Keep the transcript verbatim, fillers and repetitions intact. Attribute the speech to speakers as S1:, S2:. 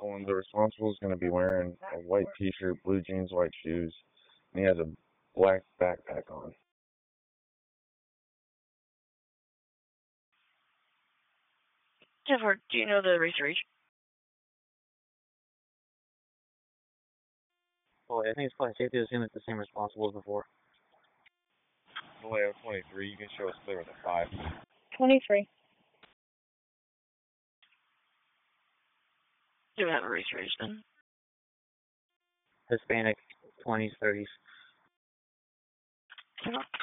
S1: responsible, and the responsible is going to be wearing a white t-shirt, blue jeans, white shoes, and he has a black backpack on.
S2: Jennifer, do you know the race reach?
S3: Well, I think it's probably safe to assume it's the same responsible as before.
S1: Vallejo twenty-three, you can show us clear with a five.
S4: twenty-three.
S2: Do have a race reach then.
S3: Hispanic, twenties, thirties.
S2: Cannot